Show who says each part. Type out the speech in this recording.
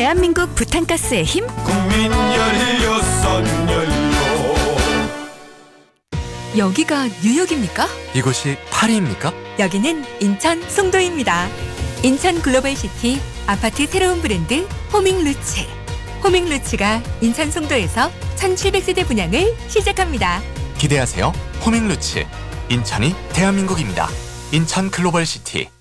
Speaker 1: 대한민국 부탄가스의 힘
Speaker 2: 국민 16연료.
Speaker 3: 여기가 뉴욕입니까?
Speaker 4: 이곳이 파리입니까?
Speaker 3: 여기는 인천 송도입니다. 인천 글로벌시티 아파트 새로운 브랜드 호밍루츠. 호밍루츠가 인천 송도에서 1700세대 분양을 시작합니다.
Speaker 4: 기대하세요. 호밍루츠. 인천이 대한민국입니다. 인천 글로벌시티.